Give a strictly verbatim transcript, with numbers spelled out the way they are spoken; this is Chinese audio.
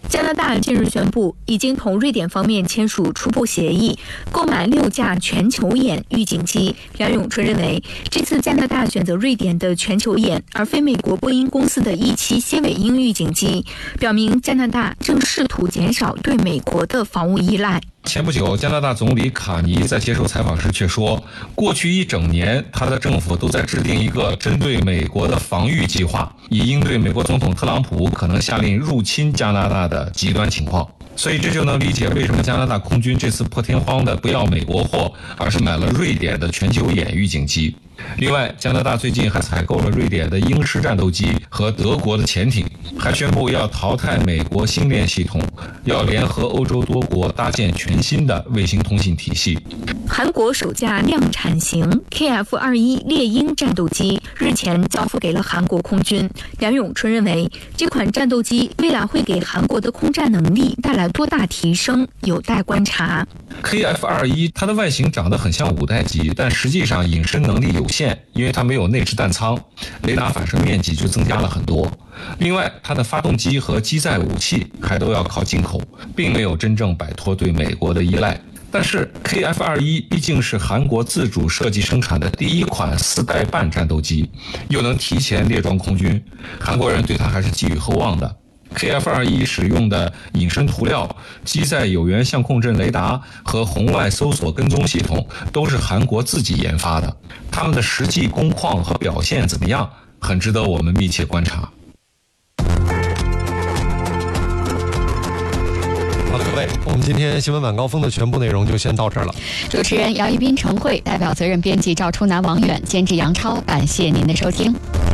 加拿大近日宣布，已经同瑞典方面签署初步协议，购买六架全球眼预警机。梁永春认为，这次加拿大选择瑞典的全球眼，而非美国波音公司的 E 七蝎尾鹰预警机，表明加拿大正试图减少对美国的防务依赖。 前不久，加拿大总理卡尼在接受采访时却说，过去一整年，他的政府都在制定一个针对美国的防御计划，以应对美国总统特朗普可能下令入侵加拿大的极端情况。所以这就能理解为什么加拿大空军这次破天荒的不要美国货，而是买了瑞典的全球眼预警机。另外，加拿大最近还采购了瑞典的鹰式战斗机和德国的潜艇，还宣布要淘汰美国星链系统，要联合欧洲多国搭建全新的卫星通信体系。 韩国首架量产型 K F 二十一 猎鹰战斗机日前交付给了韩国空军。梁永春认为，这款战斗机未来会给韩国的空战能力带来多大提升，有待观察。 K F 二十一 它的外形长得很像五代机，但实际上隐身能力有限，因为它没有内置弹舱，雷达反射面积就增加了很多。另外，它的发动机和机载武器还都要靠进口，并没有真正摆脱对美国的依赖。但是 K F 二十一 毕竟是韩国自主设计生产的第一款四代半战斗机，又能提前列装空军，韩国人对它还是寄予厚望的。K F 二十一 使用的隐身涂料、机载有源相控阵雷达和红外搜索跟踪系统都是韩国自己研发的，他们的实际工况和表现怎么样，很值得我们密切观察。 好的，各位，我们今天新闻晚高峰的全部内容就先到这儿了。 主持人姚一斌、陈慧，代表责任编辑赵初南、王远，监制杨超，感谢您的收听。